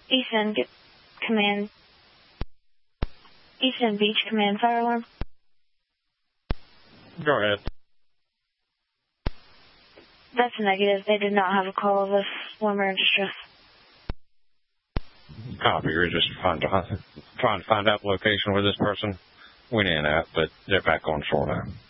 Eastern Command. Eastern Beach Command fire alarm. Go ahead. That's a negative. They did not have a call of a swimmer in distress. Copy. We're just trying to find out the location where this person went in at, but they're back on shore now.